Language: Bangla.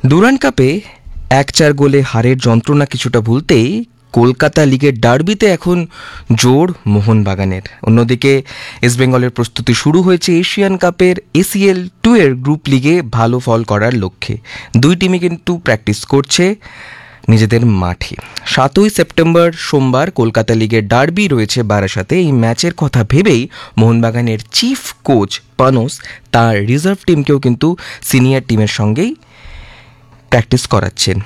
ডুরান্ড কাপে 1-4 গোলে হারের যন্ত্রণা কিছুটা ভুলতেই কলকাতা লিগের ডার্বিতে এখন জোর মোহনবাগানের। অন্যদিকে ইস্টবেঙ্গলের প্রস্তুতি শুরু হয়েছে এশিয়ান কাপের ACL 2 এর গ্রুপ লিগে ভালো ফল করার লক্ষ্যে। দুই টিমই কিন্তু প্র্যাকটিস করছে নিজেদের মাঠে। 7ই সেপ্টেম্বর সোমবার কলকাতা লিগের ডার্বি রয়েছে বারাসাতে। এই ম্যাচের কথা ভেবেই মোহনবাগানের চিফ কোচ পানোস তার রিজার্ভ টিমকেও কিন্তু সিনিয়র টিমের সঙ্গেই প্র্যাকটিস করাচ্ছেন।